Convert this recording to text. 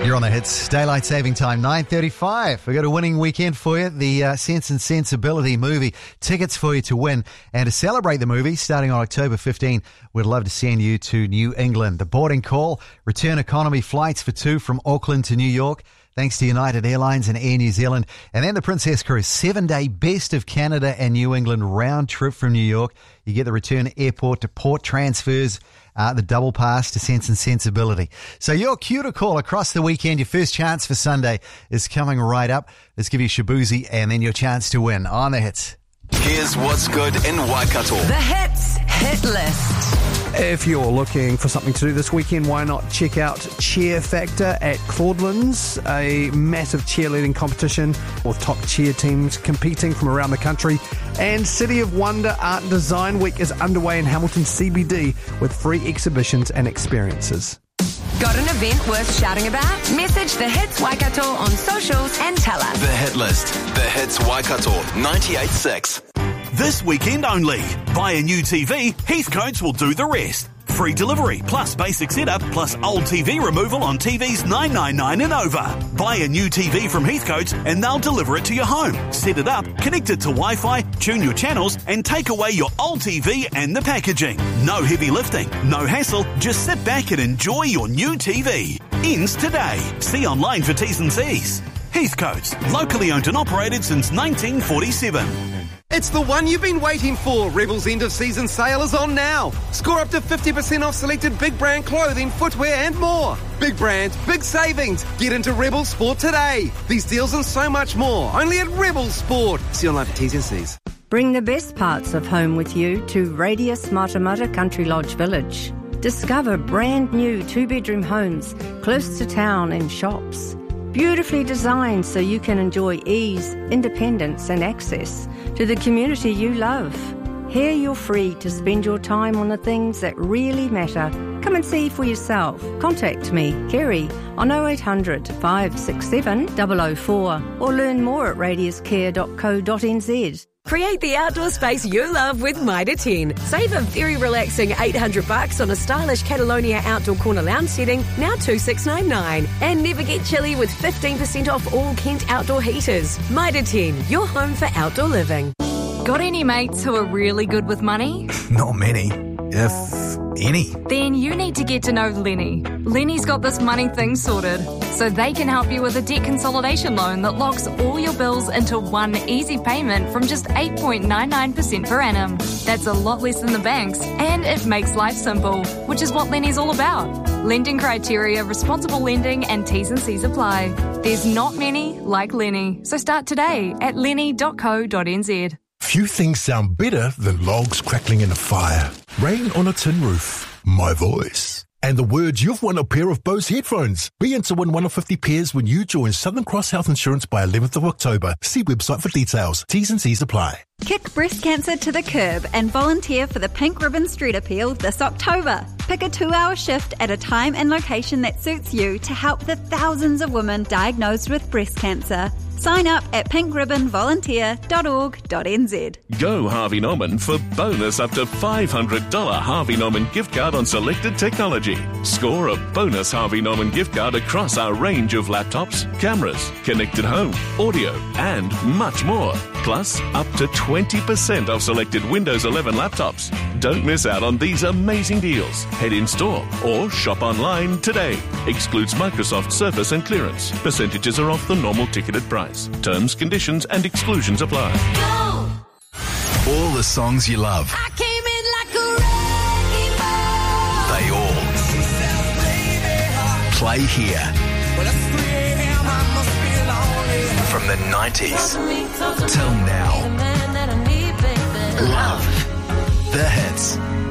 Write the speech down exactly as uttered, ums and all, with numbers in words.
You're on the hits. Daylight saving time, nine thirty-five. We've got a winning weekend for you. The uh, Sense and Sensibility movie. Tickets for you to win. And to celebrate the movie, starting on October fifteenth, we'd love to send you to New England. The boarding call, return economy flights for two from Auckland to New York, thanks to United Airlines and Air New Zealand. And then the Princess Cruise, seven-day Best of Canada and New England round trip from New York. You get the return airport to port transfers, uh, the double pass to Sense and Sensibility. So your cue to call across the weekend. Your first chance for Sunday is coming right up. Let's give you Shabuzi and then your chance to win on the hits. Here's what's good in Waikato. The Hits Hit List. If you're looking for something to do this weekend, why not check out Cheer Factor at Claudelands, a massive cheerleading competition with top cheer teams competing from around the country. And City of Wonder Art Design Week is underway in Hamilton C B D with free exhibitions and experiences. Got an event worth shouting about? Message The Hits Waikato on socials and tell us. The Hit List. The Hits Waikato ninety-eight point six. This weekend only. Buy a new T V, Heathcotes will do the rest. Free delivery, plus basic setup, plus old T V removal on T Vs nine ninety-nine and over. Buy a new T V from Heathcotes and they'll deliver it to your home. Set it up, connect it to Wi-Fi, tune your channels and take away your old T V and the packaging. No heavy lifting, no hassle, just sit back and enjoy your new T V. Ends today. See online for T's and C's. Heathcotes, locally owned and operated since nineteen forty-seven. It's the one you've been waiting for. Rebel's end of season sale is on now. Score up to fifty percent off selected big brand clothing, footwear and more. Big brand, big savings. Get into Rebel Sport today. These deals and so much more. Only at Rebel Sport. See online for T's and C's. Bring the best parts of home with you to Radius Matamata Country Lodge Village. Discover brand new two-bedroom homes close to town and shops. Beautifully designed so you can enjoy ease, independence and access to the community you love. Here you're free to spend your time on the things that really matter. Come and see for yourself. Contact me, Kerry, on oh eight hundred, five six seven, double oh four or learn more at radius care dot co dot n z. Create the outdoor space you love with Mitre ten. Save a very relaxing eight hundred bucks on a stylish Catalonia outdoor corner lounge setting, now two thousand six hundred ninety-nine. And never get chilly with fifteen percent off all Kent outdoor heaters. Mitre ten, your home for outdoor living. Got any mates who are really good with money? Not many, if any. Then you need to get to know Lenny. Lenny's got this money thing sorted, so they can help you with a debt consolidation loan that locks all your bills into one easy payment from just eight point nine nine percent per annum. That's a lot less than the banks, and it makes life simple, which is what Lenny's all about. Lending criteria, responsible lending, and T's and C's apply. There's not many like Lenny, so start today at lenny dot co dot n z. Few things sound better than logs crackling in a fire, rain on a tin roof, my voice, and the words you've won a pair of Bose headphones. Be in to win one of fifty pairs when you join Southern Cross Health Insurance by eleventh of October. See website for details. T's and C's apply. Kick breast cancer to the curb and volunteer for the Pink Ribbon Street Appeal this October. Pick a two-hour shift at a time and location that suits you to help the thousands of women diagnosed with breast cancer. Sign up at pink ribbon volunteer dot org dot n z. Go Harvey Norman for bonus up to five hundred dollars Harvey Norman gift card on selected technology. Score a bonus Harvey Norman gift card across our range of laptops, cameras, connected home, audio, and much more. Plus, up to twenty percent off selected Windows eleven laptops. Don't miss out on these amazing deals. Head in store or shop online today. Excludes Microsoft Surface and clearance. Percentages are off the normal ticketed price. Terms, conditions, and exclusions apply. Go! All the songs you love. I came in like a wrecking ball. They all play here. From the nineties till now. Love the hits.